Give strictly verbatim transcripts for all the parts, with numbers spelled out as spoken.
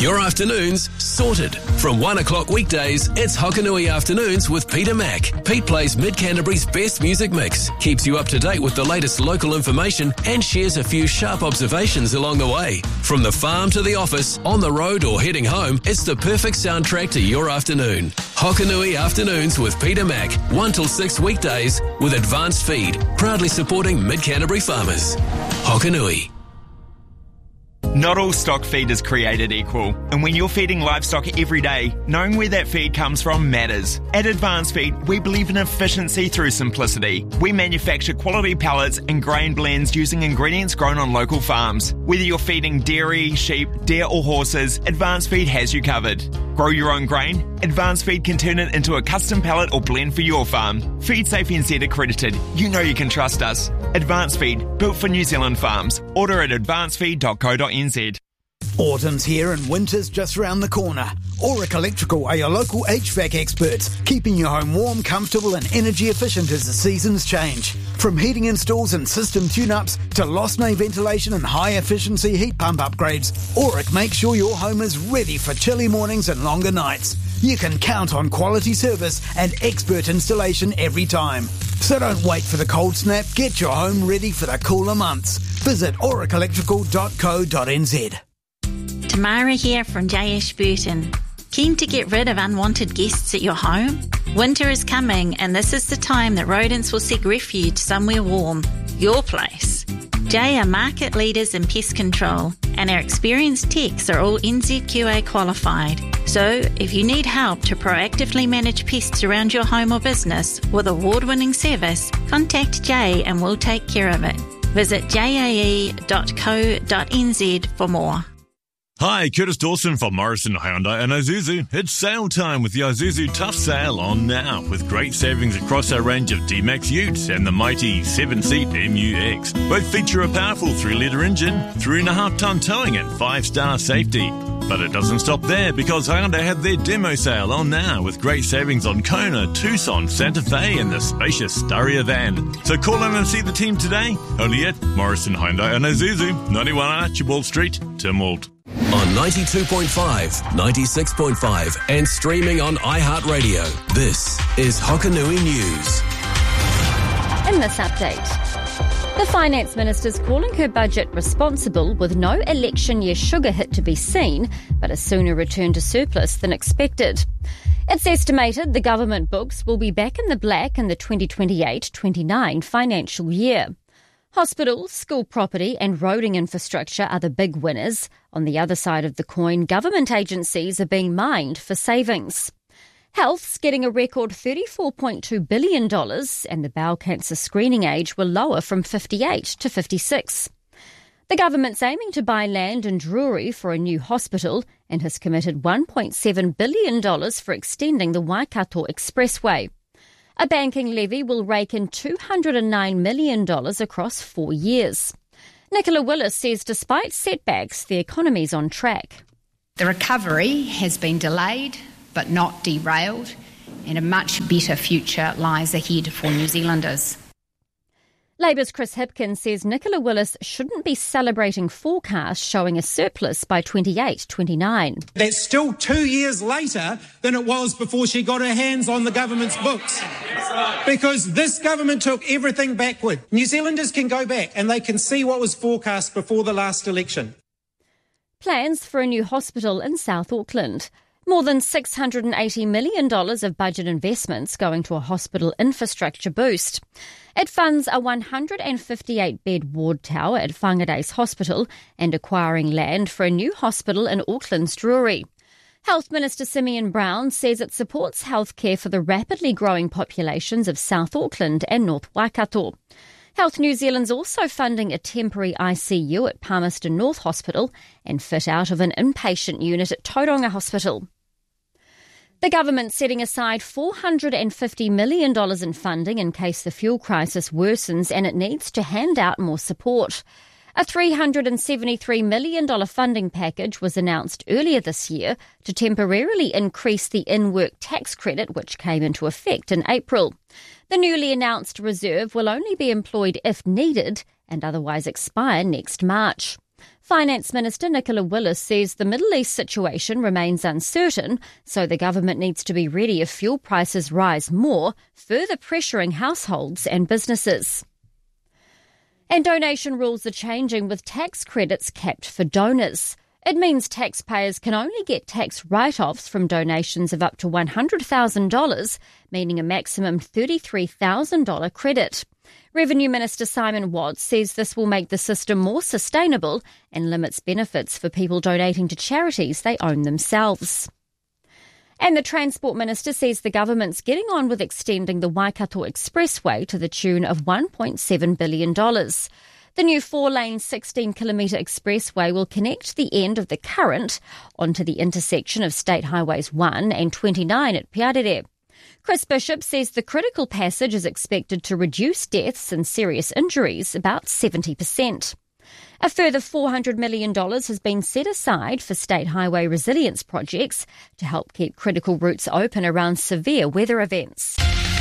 Your afternoons sorted. From one o'clock weekdays, it's Hokanui Afternoons with Peter Mack. Pete plays Mid-Canterbury's best music mix, keeps you up to date with the latest local information and shares a few sharp observations along the way. From the farm to the office, on the road or heading home, it's the perfect soundtrack to your afternoon. Hokanui Afternoons with Peter Mack, one till six weekdays with Advanced Feed, proudly supporting Mid-Canterbury farmers. Hokanui. Not all stock feed is created equal, and when you're feeding livestock every day, knowing where that feed comes from matters. At Advanced Feed, we believe in efficiency through simplicity. We manufacture quality pellets and grain blends using ingredients grown on local farms. Whether you're feeding dairy, sheep, deer or horses, Advanced Feed has you covered. Grow your own grain? Advanced Feed can turn it into a custom pellet or blend for your farm. Feed Safe N Z accredited. You know you can trust us. Advanced Feed, built for New Zealand farms. Order at advanced feed dot co dot n z. Autumn's here and winter's just round the corner. Auric Electrical are your local H V A C experts, keeping your home warm, comfortable and energy efficient as the seasons change. From heating installs and system tune-ups to lost-no ventilation and high-efficiency heat pump upgrades, Auric makes sure your home is ready for chilly mornings and longer nights. You can count on quality service and expert installation every time. So don't wait for the cold snap. Get your home ready for the cooler months. Visit auric electrical dot co dot n z. Tamara here from J Ashburton. Keen to get rid of unwanted guests at your home? Winter is coming and this is the time that rodents will seek refuge somewhere warm. Your place. J are market leaders in pest control and our experienced techs are all N Z Q A qualified. So if you need help to proactively manage pests around your home or business with award-winning service, contact J and we'll take care of it. Visit j a e dot co dot n z for more. Hi, Curtis Dawson from Morrison Hyundai and Isuzu. It's sale time with the Isuzu Tough Sale on now, with great savings across our range of D-Max Utes and the mighty seven-seat M U X. Both feature a powerful three-litre engine, three and a half ton towing and five-star safety. But it doesn't stop there, because Hyundai had their demo sale on now with great savings on Kona, Tucson, Santa Fe and the spacious Staria van. So call in and see the team today, only at Morrison Hyundai and Isuzu, ninety-one Archibald Street, Tynwald. On ninety-two point five, ninety-six point five and streaming on iHeartRadio. This is Hokanui News. In this update, the Finance Minister's calling her budget responsible with no election year sugar hit to be seen, but a sooner return to surplus than expected. It's estimated the government books will be back in the black in the twenty twenty-eight twenty-nine financial year. Hospitals, school property and roading infrastructure are the big winners. On the other side of the coin, government agencies are being mined for savings. Health's getting a record thirty-four point two billion dollars and the bowel cancer screening age will lower from fifty-eight to fifty-six. The government's aiming to buy land in Drury for a new hospital and has committed one point seven billion dollars for extending the Waikato Expressway. A banking levy will rake in two hundred nine million dollars across four years. Nicola Willis says despite setbacks, the economy's on track. The recovery has been delayed but not derailed, and a much better future lies ahead for New Zealanders. Labour's Chris Hipkins says Nicola Willis shouldn't be celebrating forecasts showing a surplus by twenty-eight twenty-nine. That's still two years later than it was before she got her hands on the government's books. Because this government took everything backward. New Zealanders can go back and they can see what was forecast before the last election. Plans for a new hospital in South Auckland. More than six hundred eighty million dollars of budget investments going to a hospital infrastructure boost. It funds a one hundred fifty-eight bed ward tower at Whangare's Hospital and acquiring land for a new hospital in Auckland's Drury. Health Minister Simeon Brown says it supports healthcare for the rapidly growing populations of South Auckland and North Waikato. Health New Zealand's also funding a temporary I C U at Palmerston North Hospital and fit out of an inpatient unit at Tauranga Hospital. The government's setting aside four hundred fifty million dollars in funding in case the fuel crisis worsens and it needs to hand out more support. A three hundred seventy-three million dollars funding package was announced earlier this year to temporarily increase the in-work tax credit, which came into effect in April. The newly announced reserve will only be employed if needed and otherwise expire next March. Finance Minister Nicola Willis says the Middle East situation remains uncertain, so the government needs to be ready if fuel prices rise more, further pressuring households and businesses. And donation rules are changing with tax credits capped for donors. It means taxpayers can only get tax write-offs from donations of up to one hundred thousand dollars, meaning a maximum thirty-three thousand dollars credit. Revenue Minister Simon Watts says this will make the system more sustainable and limits benefits for people donating to charities they own themselves. And the Transport Minister says the government's getting on with extending the Waikato Expressway to the tune of one point seven billion dollars. The new four-lane sixteen kilometre expressway will connect the end of the current onto the intersection of State Highways one and twenty-nine at Piarere. Chris Bishop says the critical passage is expected to reduce deaths and serious injuries about seventy percent. A further four hundred million dollars has been set aside for state highway resilience projects to help keep critical routes open around severe weather events.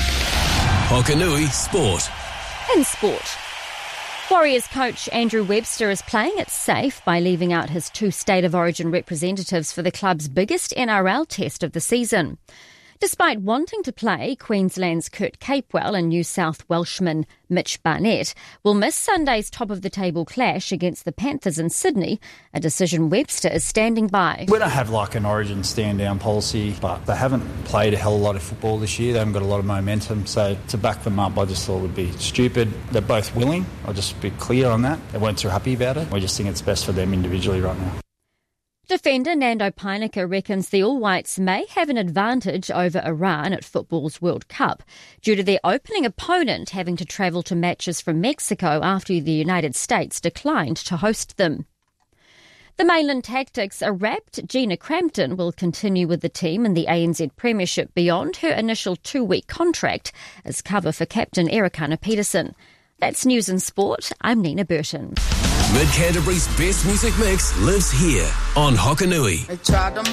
Hokanui Sport. In sport, Warriors coach Andrew Webster is playing it safe by leaving out his two State of Origin representatives for the club's biggest N R L test of the season. Despite wanting to play, Queensland's Kurt Capewell and New South Welshman Mitch Barnett will miss Sunday's top-of-the-table clash against the Panthers in Sydney, a decision Webster is standing by. We don't have like an Origin stand-down policy, but they haven't played a hell of a lot of football this year. They haven't got a lot of momentum, so to back them up I just thought would be stupid. They're both willing, I'll just be clear on that. They weren't too happy about it. We just think it's best for them individually right now. Defender Nando Painika reckons the All Whites may have an advantage over Iran at football's World Cup due to their opening opponent having to travel to matches from Mexico after the United States declined to host them. The Mainland Tactics' a wrapped Gina Crampton will continue with the team in the A N Z Premiership beyond her initial two-week contract as cover for captain Erikana Peterson. That's News and Sport. I'm Nina Burton. Mid Canterbury's best music mix lives here on Hokanui.